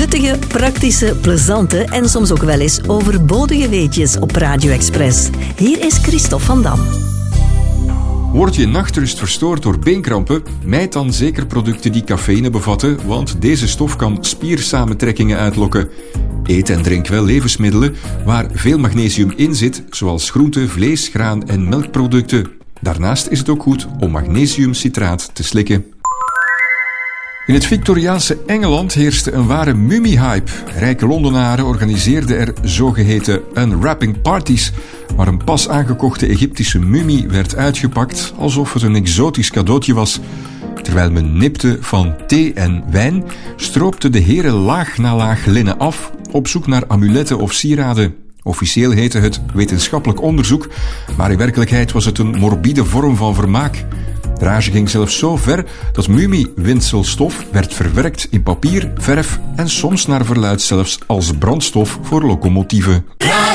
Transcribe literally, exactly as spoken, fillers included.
Nuttige, praktische, plezante en soms ook wel eens overbodige weetjes op Radio Express. Hier is Christophe van Dam. Word je nachtrust verstoord door beenkrampen? Mijd dan zeker producten die cafeïne bevatten, want deze stof kan spiersamentrekkingen uitlokken. Eet en drink wel levensmiddelen waar veel magnesium in zit, zoals groente, vlees, graan en melkproducten. Daarnaast is het ook goed om magnesiumcitraat te slikken. In het Victoriaanse Engeland heerste een ware mummie-hype. Rijke Londenaren organiseerden er zogeheten unwrapping parties, waar een pas aangekochte Egyptische mummie werd uitgepakt alsof het een exotisch cadeautje was. Terwijl men nipte van thee en wijn, stroopten de heren laag na laag linnen af, op zoek naar amuletten of sieraden. Officieel heette het wetenschappelijk onderzoek, maar in werkelijkheid was het een morbide vorm van vermaak. De rage ging zelfs zo ver dat mummie-windselstof werd verwerkt in papier, verf en soms naar verluidt zelfs als brandstof voor locomotieven.